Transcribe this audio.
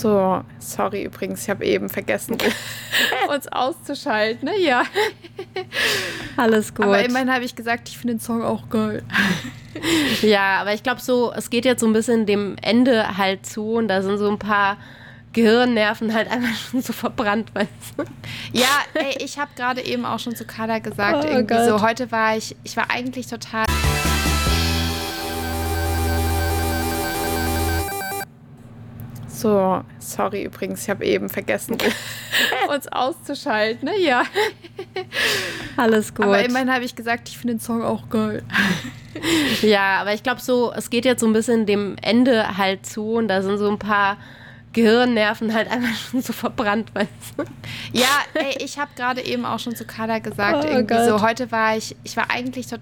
So, sorry übrigens, ich habe eben vergessen, uns auszuschalten. Ne? Ja. Alles gut. Aber immerhin habe ich gesagt, ich finde den Song auch geil. Ja, aber ich glaube so, es geht jetzt so ein bisschen dem Ende halt zu und da sind so ein paar Gehirnnerven halt einfach schon so verbrannt, weißt du? Ja, ey, ich habe gerade eben auch schon zu Carla gesagt, Oh irgendwie Gott. so, heute war ich war eigentlich total... So, sorry übrigens, ich habe eben vergessen, uns auszuschalten. Ne? Ja. Alles gut. Aber immerhin habe ich gesagt, ich finde den Song auch geil. Ja, aber ich glaube so, es geht jetzt so ein bisschen dem Ende halt zu und da sind so ein paar Gehirnnerven halt einfach schon so verbrannt, weißt du? Ja, ey, ich habe gerade eben auch schon zu Carla gesagt, Oh irgendwie Gott. so, heute war ich war eigentlich total...